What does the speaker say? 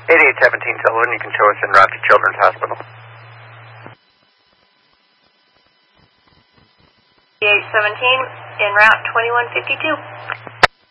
8817 Sullivan, you can show us en route to Children's Hospital. 8817, en route 2152.